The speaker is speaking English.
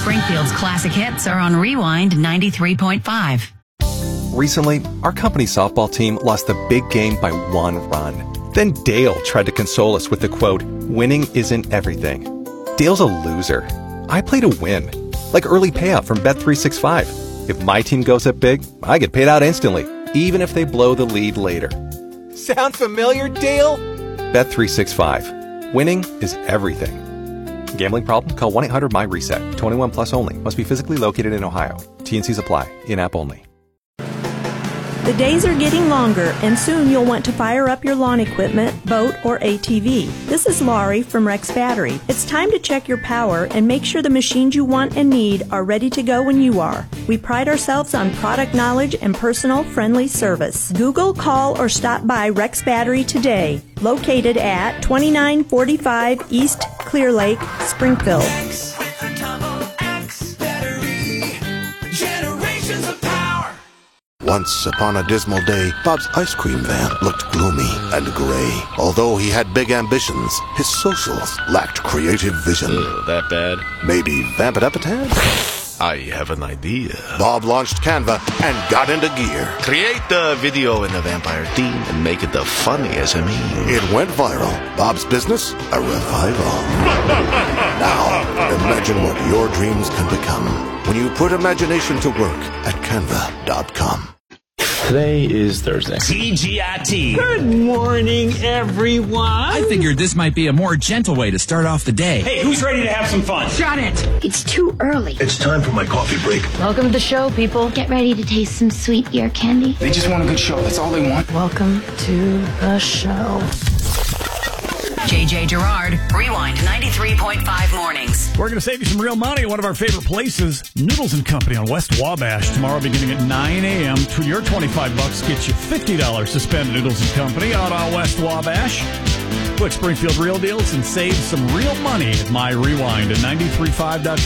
Springfield's classic hits are on Rewind 93.5. Recently, our company softball team lost the big game by 1 run. Then Dale tried to console us with the quote, "Winning isn't everything." Dale's a loser. I play to win, like early payout from Bet365. If my team goes up big, I get paid out instantly, even if they blow the lead later. Sound familiar, Dale? Bet365. Winning is everything. Gambling problem? Call 1-800-MY-RESET. 21 plus only. Must be physically located in Ohio. T&Cs apply. In-app only. The days are getting longer, and soon you'll want to fire up your lawn equipment, boat, or ATV. This is Laurie from Rex Battery. It's time to check your power and make sure the machines you want and need are ready to go when you are. We pride ourselves on product knowledge and personal, friendly service. Google, call, or stop by Rex Battery today. Located at 2945 East Clear Lake, Springfield. Once upon a dismal day, Bob's ice cream van looked gloomy and gray. Although he had big ambitions, his socials lacked creative vision. That bad? Maybe vamp it up a tad? I have an idea. Bob launched Canva and got into gear. Create the video in the vampire theme and make it the funniest of me. It went viral. Bob's business, a revival. Now, imagine what your dreams can become when you put imagination to work at canva.com. Today is Thursday. TGIT. Good morning, everyone. I figured this might be a more gentle way to start off the day. Hey, who's ready to have some fun? Shut it. It's too early. It's time for my coffee break. Welcome to the show, people. Get ready to taste some sweet ear candy. They just want a good show. That's all they want. Welcome to the show. JJ Gerard, Rewind 93.5 mornings. We're going to save you some real money at one of our favorite places, Noodles & Company on West Wabash. Tomorrow beginning at 9 a.m. To your $25 gets you $50 to spend at Noodles & Company out on West Wabash. Click Springfield Real Deals and save some real money at My Rewind at 93.5.com.